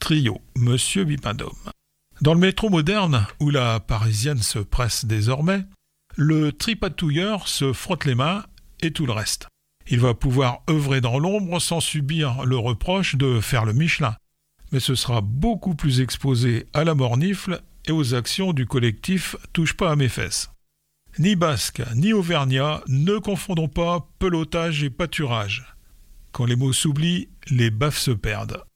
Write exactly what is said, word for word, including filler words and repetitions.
trio, Monsieur Bipendôme. Dans le métro moderne, où la Parisienne se presse désormais, le tripatouilleur se frotte les mains et tout le reste. Il va pouvoir œuvrer dans l'ombre sans subir le reproche de faire le Michelin. Mais ce sera beaucoup plus exposé à la mornifle et aux actions du collectif « Touche pas à mes fesses ». Ni basque, ni auvergnat, ne confondons pas pelotage et pâturage. Quand les mots s'oublient, les baffes se perdent.